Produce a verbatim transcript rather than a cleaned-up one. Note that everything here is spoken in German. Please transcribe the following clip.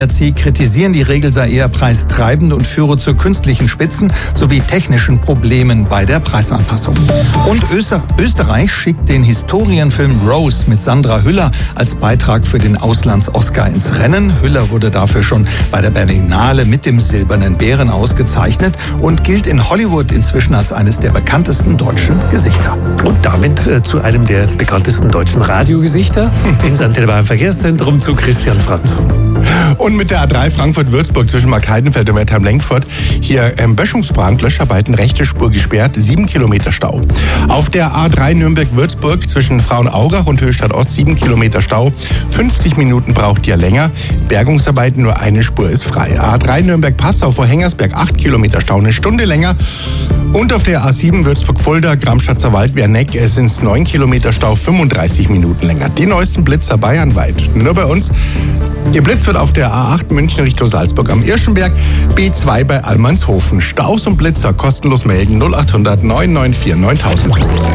Sie kritisieren, die Regel sei eher preistreibend und führe zu künstlichen Spitzen sowie technischen Problemen bei der Preisanpassung. Und Öster- Österreich schickt den Historienfilm Rose mit Sandra Hüller als Beitrag für den Auslands-Oscar ins Rennen. Hüller wurde dafür schon bei der Berlinale mit dem Silbernen Bären ausgezeichnet und gilt in Hollywood inzwischen als eines der bekanntesten deutschen Gesichter. Und damit äh, zu einem der bekanntesten deutschen Radiogesichter ins Antenne Bayern Verkehrszentrum zu Christian Franz. Und mit der A drei Frankfurt-Würzburg zwischen Markheidenfeld und Wertheim-Lenkfurt hier ähm, Böschungsbrand, Löscharbeiten, rechte Spur gesperrt, sieben Kilometer Stau. Auf der A drei Nürnberg-Würzburg zwischen Frauenaugach und Höchstadt Ost sieben Kilometer Stau. fünfzig Minuten braucht ihr länger. Bergungsarbeiten, nur eine Spur ist frei. A drei Nürnberg-Passau vor Hengersberg acht Kilometer Stau, eine Stunde länger. Und auf der A sieben Würzburg-Fulda, Gramschatzer Wald, Werneck sind es neun Kilometer Stau, fünfunddreißig Minuten länger. Die neuesten Blitzer bayernweit. Nur bei uns. Der Blitz wird auf der A acht München Richtung Salzburg am Irschenberg, B zwei bei Allmannshofen. Staus und Blitzer kostenlos melden null acht hundert neun neun vier neuntausend.